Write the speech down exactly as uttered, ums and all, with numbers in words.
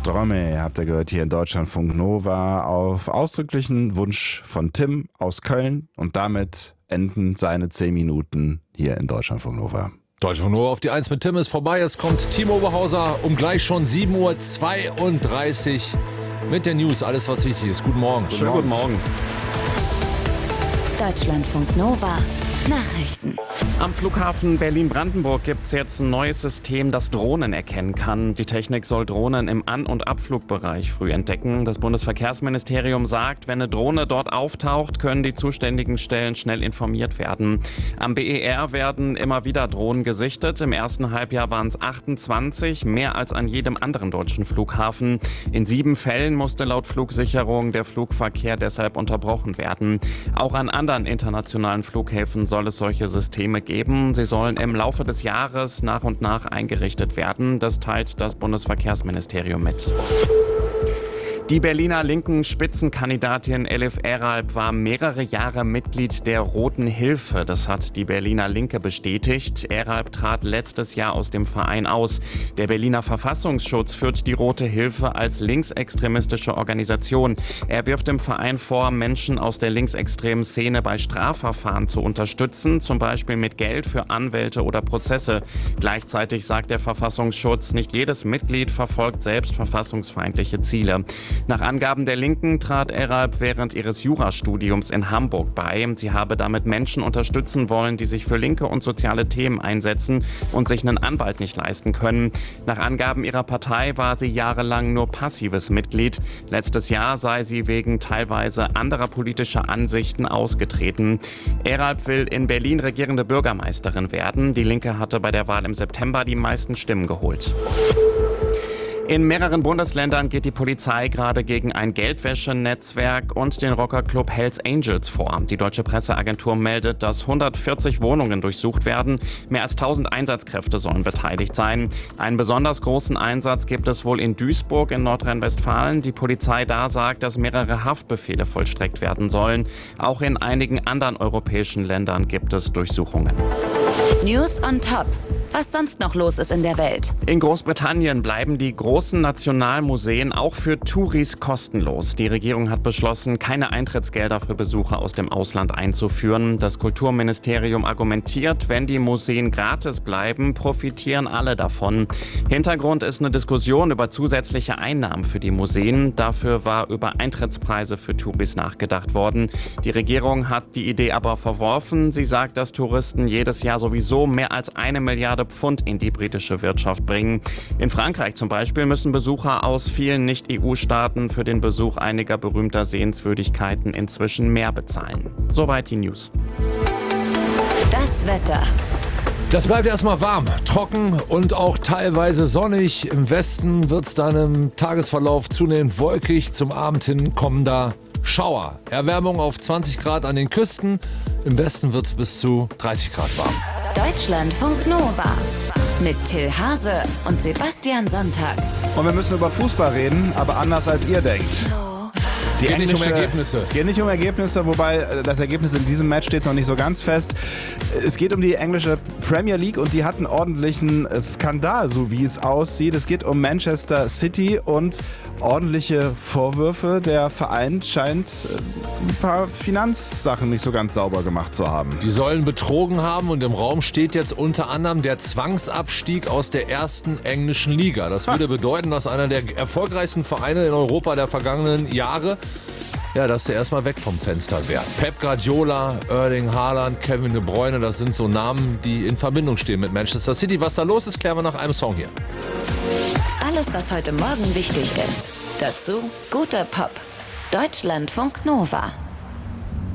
Stromae habt ihr gehört hier in Deutschlandfunk Nova auf ausdrücklichen Wunsch von Tim aus Köln. Und damit enden seine zehn Minuten hier in Deutschlandfunk Nova. Deutschlandfunk Nova auf die eins mit Tim ist vorbei. Jetzt kommt Timo Oberhauser um gleich schon sieben Uhr zweiunddreißig mit der News. Alles, was wichtig ist. Guten Morgen. Schönen guten Morgen. Deutschlandfunk Nova Nachrichten. Am Flughafen Berlin-Brandenburg gibt es jetzt ein neues System, das Drohnen erkennen kann. Die Technik soll Drohnen im An- und Abflugbereich früh entdecken. Das Bundesverkehrsministerium sagt, wenn eine Drohne dort auftaucht, können die zuständigen Stellen schnell informiert werden. Am B E R werden immer wieder Drohnen gesichtet. Im ersten Halbjahr waren es achtundzwanzig, mehr als an jedem anderen deutschen Flughafen. In sieben Fällen musste laut Flugsicherung der Flugverkehr deshalb unterbrochen werden. Auch an anderen internationalen Flughäfen soll es solche Systeme geben. Sie sollen im Laufe des Jahres nach und nach eingerichtet werden. Das teilt das Bundesverkehrsministerium mit. Die Berliner linken Spitzenkandidatin Elif Eralp war mehrere Jahre Mitglied der Roten Hilfe. Das hat die Berliner Linke bestätigt. Eralp trat letztes Jahr aus dem Verein aus. Der Berliner Verfassungsschutz führt die Rote Hilfe als linksextremistische Organisation. Er wirft dem Verein vor, Menschen aus der linksextremen Szene bei Strafverfahren zu unterstützen, zum Beispiel mit Geld für Anwälte oder Prozesse. Gleichzeitig sagt der Verfassungsschutz, nicht jedes Mitglied verfolgt selbst verfassungsfeindliche Ziele. Nach Angaben der Linken trat Eralp während ihres Jurastudiums in Hamburg bei. Sie habe damit Menschen unterstützen wollen, die sich für linke und soziale Themen einsetzen und sich einen Anwalt nicht leisten können. Nach Angaben ihrer Partei war sie jahrelang nur passives Mitglied. Letztes Jahr sei sie wegen teilweise anderer politischer Ansichten ausgetreten. Eralp will in Berlin regierende Bürgermeisterin werden. Die Linke hatte bei der Wahl im September die meisten Stimmen geholt. In mehreren Bundesländern geht die Polizei gerade gegen ein Geldwäschenetzwerk und den Rockerclub Hells Angels vor. Die deutsche Presseagentur meldet, dass hundertvierzig Wohnungen durchsucht werden. Mehr als tausend Einsatzkräfte sollen beteiligt sein. Einen besonders großen Einsatz gibt es wohl in Duisburg in Nordrhein-Westfalen. Die Polizei da sagt, dass mehrere Haftbefehle vollstreckt werden sollen. Auch in einigen anderen europäischen Ländern gibt es Durchsuchungen. News on Top. Was sonst noch los ist in der Welt. In Großbritannien bleiben die großen Nationalmuseen auch für Touris kostenlos. Die Regierung hat beschlossen, keine Eintrittsgelder für Besucher aus dem Ausland einzuführen. Das Kulturministerium argumentiert, wenn die Museen gratis bleiben, profitieren alle davon. Hintergrund ist eine Diskussion über zusätzliche Einnahmen für die Museen. Dafür war über Eintrittspreise für Touris nachgedacht worden. Die Regierung hat die Idee aber verworfen. Sie sagt, dass Touristen jedes Jahr sowieso mehr als eine Milliarde Pfund in die britische Wirtschaft bringen. In Frankreich zum Beispiel müssen Besucher aus vielen Nicht-E U-Staaten für den Besuch einiger berühmter Sehenswürdigkeiten inzwischen mehr bezahlen. Soweit die News. Das Wetter. Das bleibt erstmal warm, trocken und auch teilweise sonnig. Im Westen wird es dann im Tagesverlauf zunehmend wolkig. Zum Abend hin kommen da Schauer. Erwärmung auf zwanzig Grad an den Küsten. Im Westen wird es bis zu dreißig Grad warm. Deutschlandfunk Nova mit Till Hase und Sebastian Sonntag. Und wir müssen über Fußball reden, aber anders als ihr denkt. Es geht nicht um Ergebnisse. Es geht nicht um Ergebnisse, wobei das Ergebnis in diesem Match steht noch nicht so ganz fest. Es geht um die englische Premier League und die hat einen ordentlichen Skandal, so wie es aussieht. Es geht um Manchester City und ordentliche Vorwürfe. Der Verein scheint ein paar Finanzsachen nicht so ganz sauber gemacht zu haben. Die sollen betrogen haben und im Raum steht jetzt unter anderem der Zwangsabstieg aus der ersten englischen Liga. Das würde bedeuten, dass einer der erfolgreichsten Vereine in Europa der vergangenen Jahre, ja, dass der erstmal weg vom Fenster wäre. Pep Guardiola, Erling Haaland, Kevin De Bruyne, das sind so Namen, die in Verbindung stehen mit Manchester City. Was da los ist, klären wir nach einem Song hier. Alles, was heute Morgen wichtig ist. Dazu guter Pop. Deutschlandfunk Nova.